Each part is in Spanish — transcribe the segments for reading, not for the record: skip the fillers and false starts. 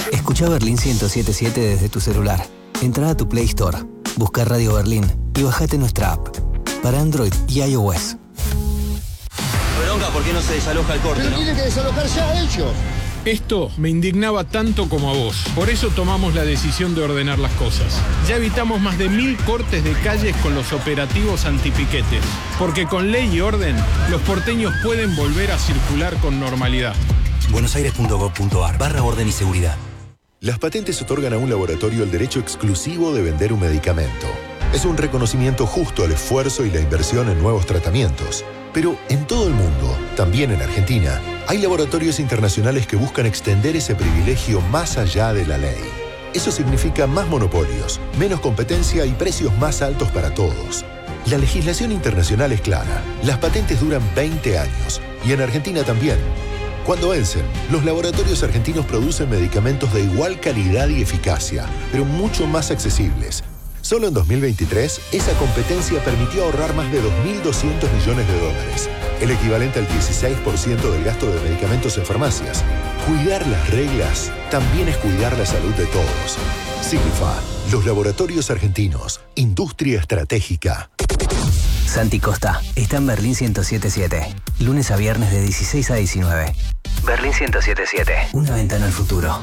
Escucha Berlín 107.7 desde tu celular. Entra a tu Play Store, busca Radio Berlín y bajate nuestra app. Para Android y iOS. Bronca, ¿por qué no se desaloja el corte? Pero ¿no? tienen que desalojarse a ellos. Esto me indignaba tanto como a vos. Por eso tomamos la decisión de ordenar las cosas. Ya evitamos más de 1000 cortes de calles con los operativos antipiquetes. Porque con ley y orden, los porteños pueden volver a circular con normalidad. buenosaires.gov.ar/orden y seguridad. Las patentes otorgan a un laboratorio el derecho exclusivo de vender un medicamento. Es un reconocimiento justo al esfuerzo y la inversión en nuevos tratamientos. Pero en todo el mundo, también en Argentina, hay laboratorios internacionales que buscan extender ese privilegio más allá de la ley. Eso significa más monopolios, menos competencia y precios más altos para todos. La legislación internacional es clara. Las patentes duran 20 años y en Argentina también. Cuando vencen, los laboratorios argentinos producen medicamentos de igual calidad y eficacia, pero mucho más accesibles. Solo en 2023, esa competencia permitió ahorrar más de 2.200 millones de dólares, el equivalente al 16% del gasto de medicamentos en farmacias. Cuidar las reglas también es cuidar la salud de todos. Signifa, los laboratorios argentinos, industria estratégica. Santi Costa está en Berlín 107.7, lunes a viernes de 16 a 19. Berlín 107.7, una ventana al futuro.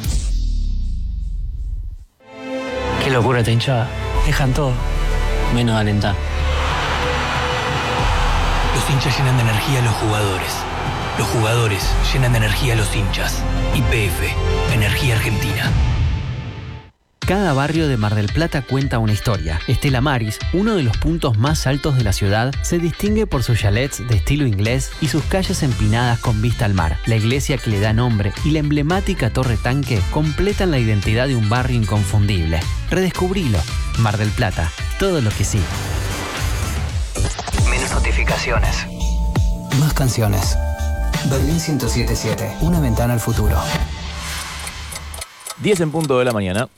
Qué locura esta hinchada. Dejan todo, menos alentar. Los hinchas llenan de energía a los jugadores. Los jugadores llenan de energía a los hinchas. YPF, Energía Argentina. Cada barrio de Mar del Plata cuenta una historia. Estela Maris, uno de los puntos más altos de la ciudad, se distingue por sus chalets de estilo inglés y sus calles empinadas con vista al mar. La iglesia que le da nombre y la emblemática Torre Tanque completan la identidad de un barrio inconfundible. Redescubrilo. Mar del Plata. Todo lo que sí. Menos notificaciones. Más canciones. Berlín 107.7, una ventana al futuro. 10 en punto de la mañana.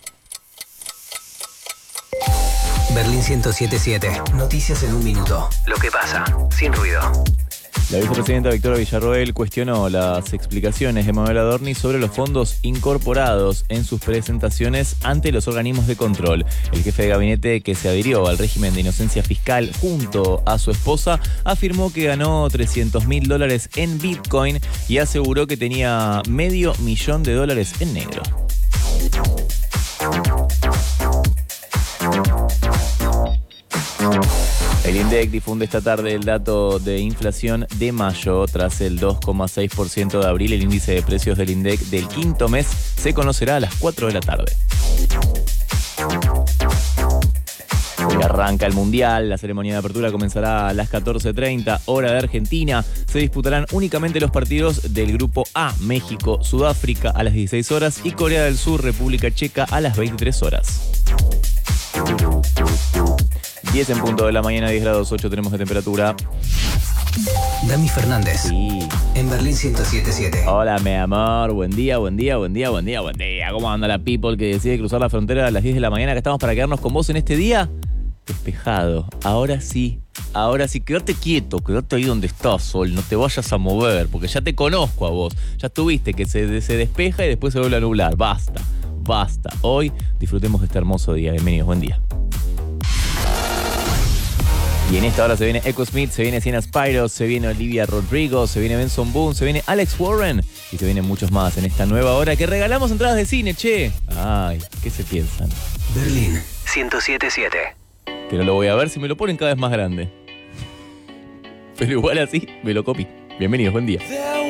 Berlín 107.7. Noticias en un minuto. Lo que pasa, sin ruido. La vicepresidenta Victoria Villarroel cuestionó las explicaciones de Manuel Adorni sobre los fondos incorporados en sus presentaciones ante los organismos de control. El jefe de gabinete, que se adhirió al régimen de inocencia fiscal junto a su esposa, afirmó que ganó $300.000 en Bitcoin y aseguró que tenía $500.000 en negro. El INDEC difunde esta tarde el dato de inflación de mayo. Tras el 2,6% de abril, el índice de precios del INDEC del quinto mes se conocerá a las 4 de la tarde. Hoy arranca el Mundial. La ceremonia de apertura comenzará a las 14:30, hora de Argentina. Se disputarán únicamente los partidos del Grupo A: México, Sudáfrica a las 16 horas y Corea del Sur, República Checa a las 23 horas. 10 en punto de la mañana, 10 grados 8 tenemos de temperatura. Dami Fernández. Sí. En Berlín 107.7. Hola, mi amor. Buen día, buen día, buen día, buen día, buen día. ¿Cómo anda la people que decide cruzar la frontera a las 10 de la mañana? Que estamos para quedarnos con vos en este día despejado. Ahora sí, quédate quieto, quédate ahí donde estás, Sol. No te vayas a mover, porque ya te conozco a vos. Ya estuviste que se despeja y después se vuelve a nublar. Basta. Hoy disfrutemos de este hermoso día. Bienvenidos, buen día. Y en esta hora se viene Echo Smith, se viene Sienna Spyro, se viene Olivia Rodrigo, se viene Benson Boone, se viene Alex Warren y se vienen muchos más en esta nueva hora que regalamos entradas de cine, che. Ay, ¿qué se piensan? Berlín 107.7. Que no lo voy a ver si me lo ponen cada vez más grande. Pero igual así me lo copy. Bienvenidos, buen día.